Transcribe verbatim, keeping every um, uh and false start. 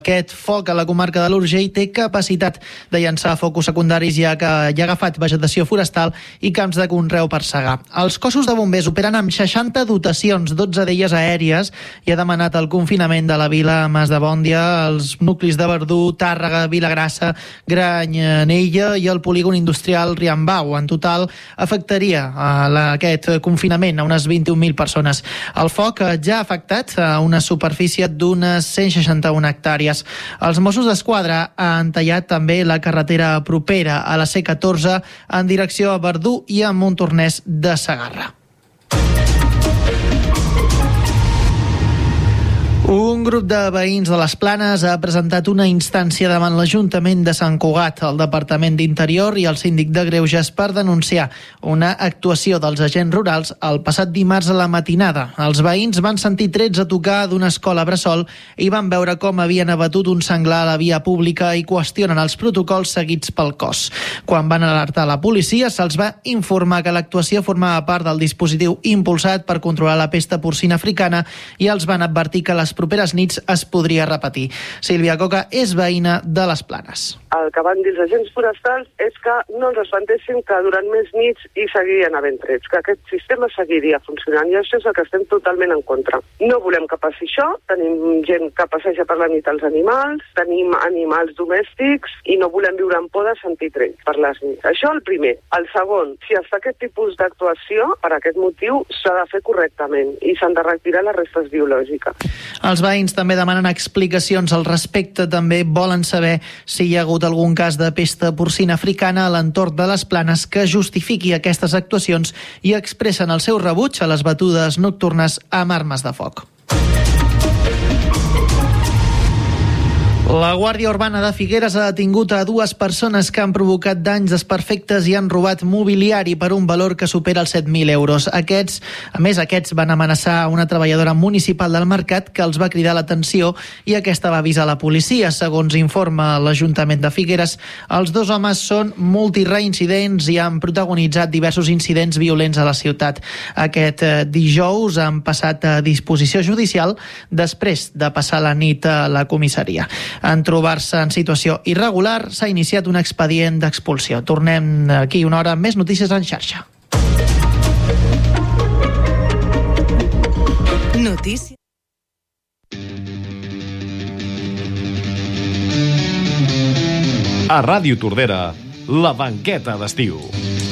Aquest foc a la comarca de l'Urgell té capacitat de llançar focus secundaris, ja que hi ha agafat vegetació forestal i camps de conreu per segar. Els cossos de bombers operen amb seixanta dotacions, dotze d'elles aèries, i ha demanat el confinament de la vila Mas de Bòndia, els nuclis de Verdú, Tàrrega, Vilagrassa, Granyanella i el polígon industrial Riambau. En total afectaria a aquest confinament a unes vint-i-un mil persones. El foc ja ha afectat a una superfície d'unes cent seixanta-un hectàrees. Els Mossos d'Esquadra han tallat també la carretera propera a la C catorze en direcció a Verdú i a Montornès de Segarra. Un grup de veïns de les Planes ha presentat una instància davant l'Ajuntament de Sant Cugat, el Departament d'Interior i el Síndic de Greuges per denunciar una actuació dels agents rurals el passat dimarts a la matinada. Els veïns van sentir trets a tocar d'una escola bressol i van veure com havien abatut un senglar a la via pública i qüestionen els protocols seguits pel cos. Quan van alertar la policia, se'ls va informar que l'actuació formava part del dispositiu impulsat per controlar la pesta porcina africana i els van advertir que les properes nits es podria repetir. Sílvia Coca és veïna de les Planes. El que van dir els agents forestals és que no ens espantéssim que durant més nits hi seguirien havent trets, que aquest sistema seguiria funcionant, i això és el que estem totalment en contra. No volem que passi això, tenim gent que passeja per la nit als animals, tenim animals domèstics i no volem viure amb por de sentir trets per les nits. Això el primer. El segon, si es fa aquest tipus d'actuació, per aquest motiu s'ha de fer correctament i s'han de retirar les restes biològiques. Els veïns també demanen explicacions al respecte. També volen saber si hi ha hagut algun cas de pesta porcina africana a l'entorn de les Planes que justifiqui aquestes actuacions i expressen el seu rebuig a les batudes nocturnes amb armes de foc. La Guàrdia Urbana de Figueres ha detingut a dues persones que han provocat danys desperfectes i han robat mobiliari per un valor que supera els set mil euros. Aquests, a més, aquests van amenaçar una treballadora municipal del mercat que els va cridar l'atenció i aquesta va avisar la policia. Segons informa l'Ajuntament de Figueres, els dos homes són multireincidents i han protagonitzat diversos incidents violents a la ciutat. Aquest dijous han passat a disposició judicial després de passar la nit a la comissaria. En trobar-se en situació irregular, s'ha iniciat un expedient d'expulsió. Tornem aquí una hora amb més notícies en xarxa. Notícies. A Ràdio Tordera, la banqueta d'estiu.